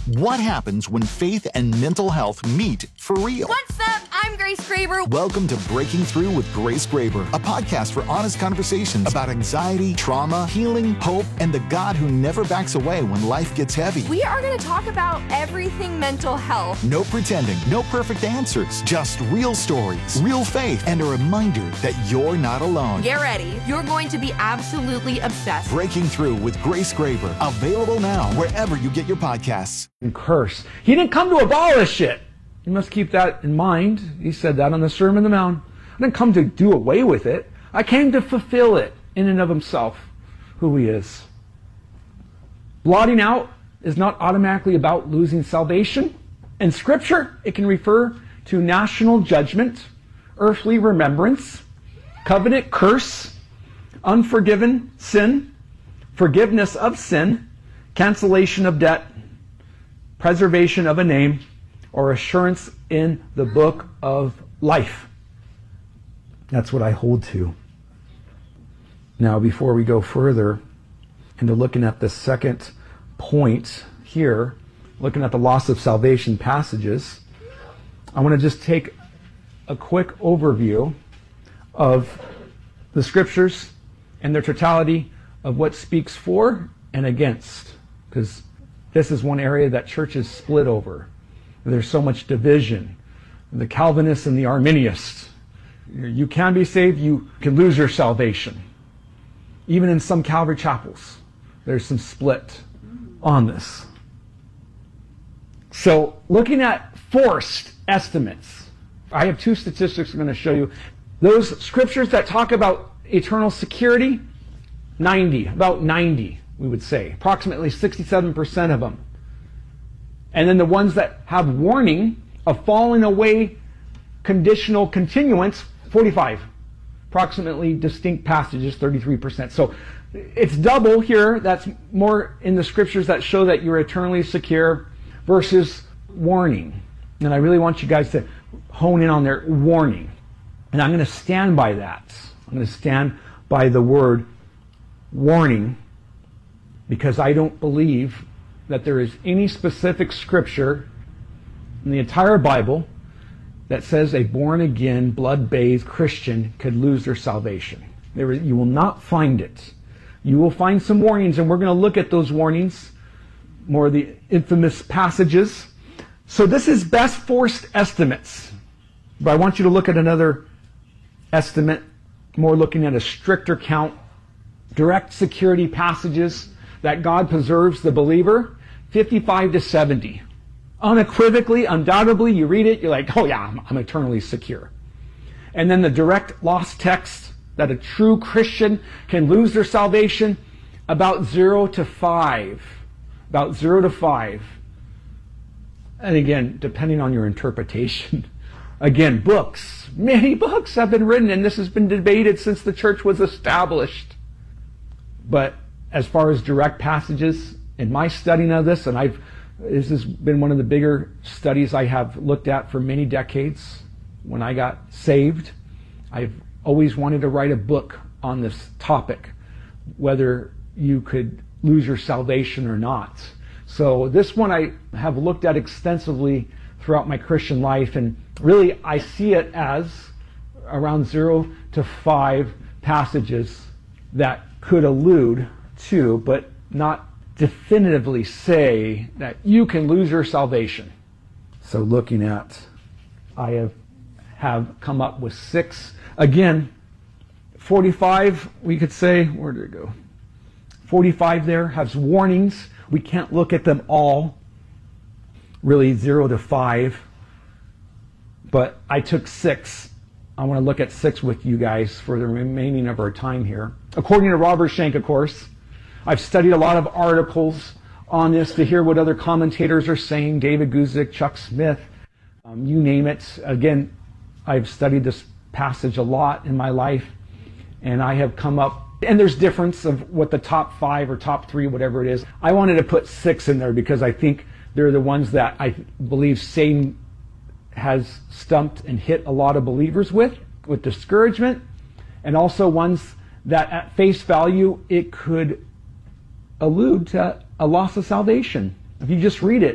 What happens when faith and mental health meet for real? What's up? I'm Grace Graber. Welcome to Breaking Through with Grace Graber, a podcast for honest conversations about anxiety, trauma, healing, hope, and the God who never backs away when life gets heavy. We are going to talk about everything mental health. No pretending, no perfect answers, just real stories, real faith, and a reminder that you're not alone. Get ready. You're going to be absolutely obsessed. Breaking Through with Grace Graber, available now wherever you get your podcasts. And curse. He didn't come to abolish it. You must keep that in mind. He said that on the Sermon on the Mount. I didn't come to do away with it. I came to fulfill it in and of himself, who he is. Blotting out is not automatically about losing salvation. In Scripture, it can refer to national judgment, earthly remembrance, covenant curse, unforgiven sin, forgiveness of sin, cancellation of debt, preservation of a name, or assurance in the book of life. That's what I hold to. Now, before we go further into looking at the second point here, looking at the loss of salvation passages, I want to just take a quick overview of the Scriptures and their totality of what speaks for and against, because this is one area that churches split over. There's so much division. The Calvinists and the Arminians. You can be saved, you can lose your salvation. Even in some Calvary chapels, there's some split on this. So, looking at forced estimates, I have two statistics I'm going to show you. Those scriptures that talk about eternal security, about 90, we would say. Approximately 67% of them. And then the ones that have warning of falling away, conditional continuance, 45. Approximately distinct passages, 33%. So it's double here. That's more in the scriptures that show that you're eternally secure versus warning. And I really want you guys to hone in on their warning. And I'm going to stand by that. I'm going to stand by the word warning, because I don't believe that there is any specific scripture in the entire Bible that says a born-again, blood-bathed Christian could lose their salvation. You will not find it. You will find some warnings, and we're going to look at those warnings, more of the infamous passages. So this is best forced estimates. But I want you to look at another estimate, more looking at a stricter count, direct security passages that God preserves the believer, 55 to 70. Unequivocally, undoubtedly, you read it, you're like, oh yeah, I'm eternally secure. And then the direct lost text that a true Christian can lose their salvation, about 0 to 5. About 0 to 5. And again, depending on your interpretation. Again, books. Many books have been written, and this has been debated since the church was established. But as far as direct passages, in my studying of this, and this has been one of the bigger studies I have looked at for many decades. When I got saved, I've always wanted to write a book on this topic, whether you could lose your salvation or not. So this one I have looked at extensively throughout my Christian life, and really I see it as around 0 to 5 passages that could allude to, but not definitively say that you can lose your salvation. So looking at, I have come up with 6. Again, 45, we could say, where did it go? 45 there has warnings. We can't look at them all. Really 0 to 5. But I took 6. I want to look at 6 with you guys for the remaining of our time here. According to Robert Shank, of course, I've studied a lot of articles on this to hear what other commentators are saying, David Guzik, Chuck Smith, you name it. Again, I've studied this passage a lot in my life, and I have come up, and there's difference of what the top 5 or top 3, whatever it is. I wanted to put 6 in there because I think they're the ones that I believe Satan has stumped and hit a lot of believers with discouragement, and also ones that at face value it could allude to a loss of salvation. If you just read it,